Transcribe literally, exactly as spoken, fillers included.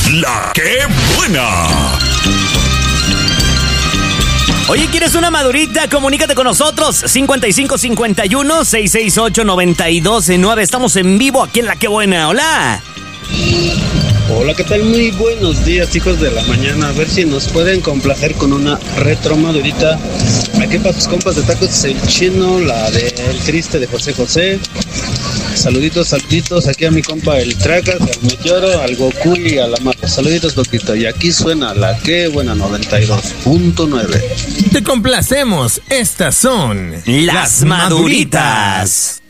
La que buena. Oye, ¿quieres una madurita? Comunícate con nosotros. cincuenta y cinco cincuenta y uno, seiscientos sesenta y ocho, noventa y dos nueve. Estamos en vivo aquí en La que buena. Hola. Hola, ¿qué tal? Muy buenos días, hijos de la mañana. A ver si nos pueden complacer con una retro madurita. Aquí para tus compas de tacos, el chino, la de El Triste de José José. Saluditos, saluditos aquí a mi compa el Tracas, al Meteoro, al Goku y a la Marta. Saluditos, loquito. Y aquí suena La que buena noventa y dos punto nueve. Te complacemos. Estas son Las Maduritas.